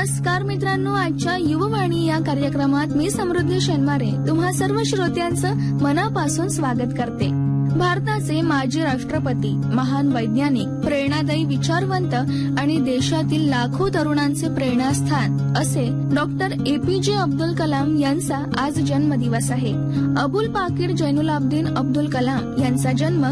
नमस्कार मित्रांनो, आजच्या युववाणी या कार्यक्रमात मी समृद्धी शेनमारे तुम्हा सर्व श्रोत्यांचं मनापासून स्वागत करते. भारताचे माजी राष्ट्रपती, महान वैज्ञानिक, प्रेरणादायी विचारवंत आणि देशातील लाखो तरुणांचे प्रेरणास्थान असे डॉक्टर APJ अब्दुल कलाम यांचा आज जन्मदिवस आहे. अबुल पाकीर जैनुलाब्दीन अब्दुल कलाम यांचा जन्म